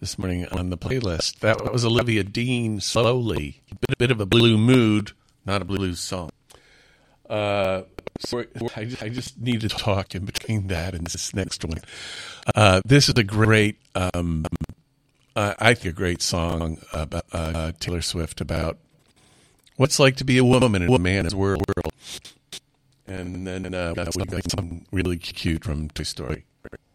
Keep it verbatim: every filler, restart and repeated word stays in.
this morning on the playlist. That was Olivia Dean, Slowly. A bit, a bit of a blue mood, not a blues song. Uh, so I, I just need to talk in between that and this next one. Uh, this is a great, um, uh, I think, a great song about uh, Taylor Swift about what's like to be a woman in a man's world. And then uh, we got something really cute from Toy Story.